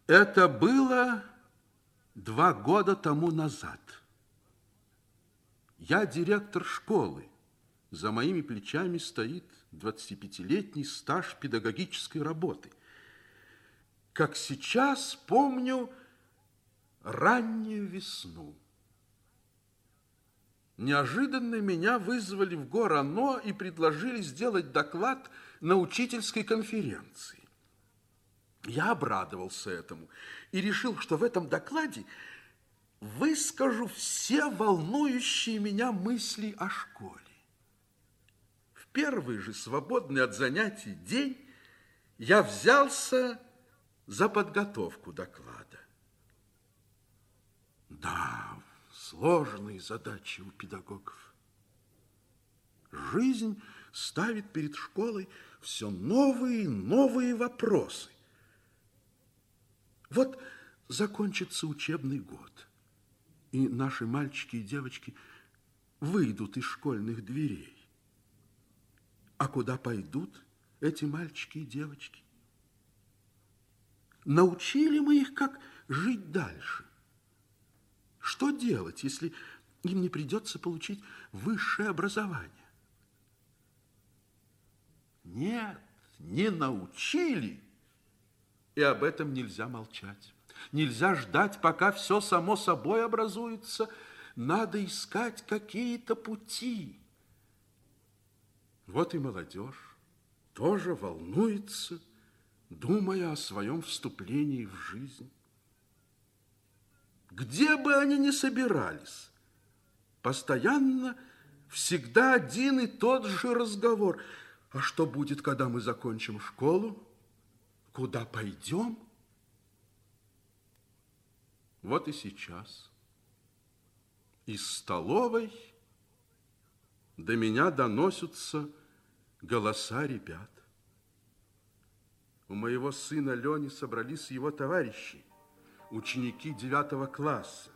Это было 2 года тому назад. Я директор школы. За моими плечами стоит 25-летний стаж педагогической работы. Как сейчас помню раннюю весну. Неожиданно меня вызвали в ГОР-ОНО и предложили сделать доклад на учительской конференции. Я обрадовался этому и решил, что в этом докладе выскажу все волнующие меня мысли о школе. В первый же свободный от занятий день я взялся за подготовку доклада. Да, сложные задачи у педагогов. Жизнь ставит перед школой все новые и новые вопросы. Вот закончится учебный год, и наши мальчики и девочки выйдут из школьных дверей. А куда пойдут эти мальчики и девочки? Научили мы их, как жить дальше? Что делать, если им не придется получить высшее образование? Нет, не научили. И об этом нельзя молчать. Нельзя ждать, пока все само собой образуется. Надо искать какие-то пути. Вот и молодежь тоже волнуется, думая о своем вступлении в жизнь. Где бы они ни собирались, постоянно, всегда один и тот же разговор. А что будет, когда мы закончим школу? Куда пойдем? Вот и сейчас из столовой до меня доносятся голоса ребят. У моего сына Лени собрались его товарищи, ученики 9 класса.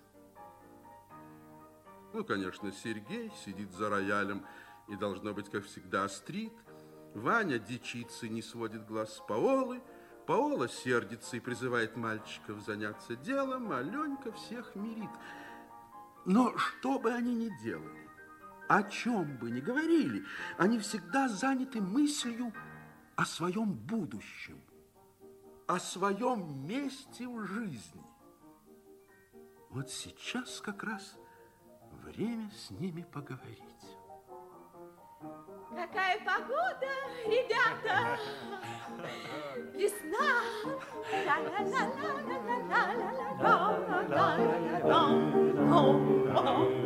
Ну, конечно, Сергей сидит за роялем и, должно быть, как всегда, острит. Ваня дичится и не сводит глаз с Паолы. Паола сердится и призывает мальчиков заняться делом, а Ленька всех мирит. Но что бы они ни делали, о чем бы ни говорили, они всегда заняты мыслью о своем будущем, о своем месте в жизни. Вот сейчас как раз время с ними поговорить. Какая погода, ребята! Весна! Ла-ла-ла-ла-ла-ла-ла-ла-ла-ла-ла-ла-ла-ла-ла.